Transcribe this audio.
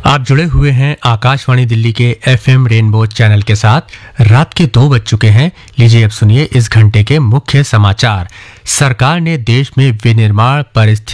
आप जुड़े हुए हैं आकाशवाणी दिल्ली के एफएम रेनबो चैनल के साथ। रात के 2 बज चुके हैं। लीजिए अब सुनिए इस घंटे के मुख्य समाचार। सरकार ने देश में विनिर्माण परिस्थिति